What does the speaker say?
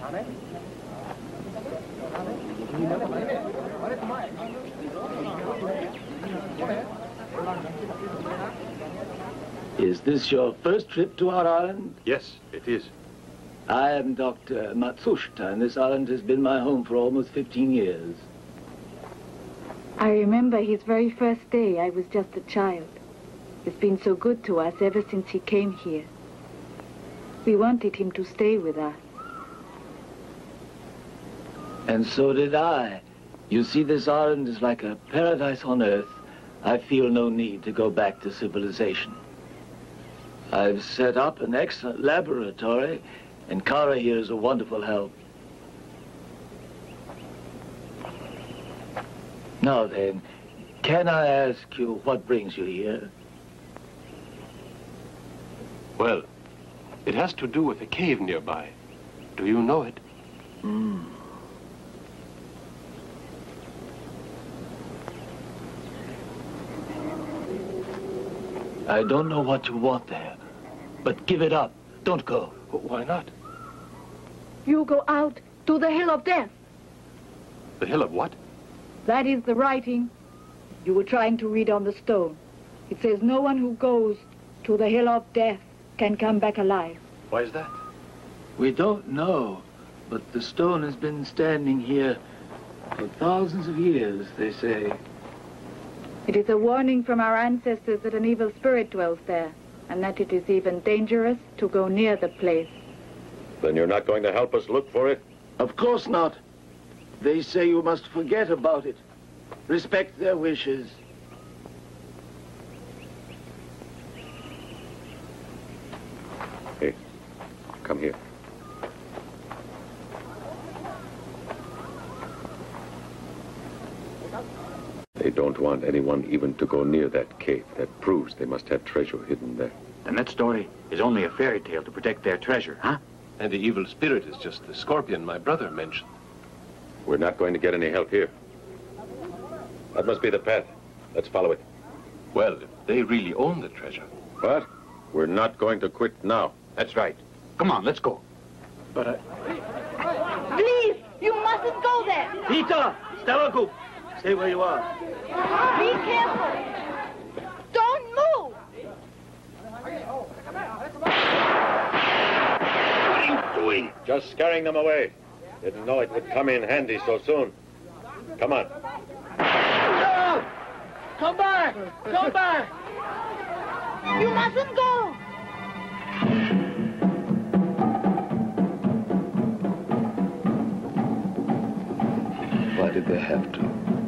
Is this your first trip to our island? Yes, it is. I am Dr. Matsushita, and this island has been my home for almost 15 years. I remember his very first day. I was just a child. He's been so good to us ever since he came here. We wanted him to stay with us. And so did I. You see, this island is like a paradise on earth. I feel no need to go back to civilization. I've set up an excellent laboratory, and Kara here is a wonderful help. Now then, can I ask you what brings you here? Well, it has to do with a cave nearby. Do you know it? I don't know what you want there, but give it up. Don't go. Why not? You go out to the Hill of Death. The Hill of what? That is the writing you were trying to read on the stone. It says no one who goes to the Hill of Death can come back alive. Why is that? We don't know, but the stone has been standing here for thousands of years, they say. It is a warning from our ancestors that an evil spirit dwells there, and that it is even dangerous to go near the place. Then you're not going to help us look for it? Of course not. They say you must forget about it. Respect their wishes. Hey, come here. They don't want anyone even to go near that cave. That proves they must have treasure hidden there. Then that story is only a fairy tale to protect their treasure, huh? And the evil spirit is just the scorpion my brother mentioned. We're not going to get any help here. That must be the path. Let's follow it. Well, if they really own the treasure. What? We're not going to quit now. That's right. Come on, let's go. But Please, you mustn't go there. Peter! Stavaku! Stay where you are. Be careful. Don't move. What are you doing? Just scaring them away. Didn't know it would come in handy so soon. Come on. No! Come back! Come back! You mustn't go. Why did they have to?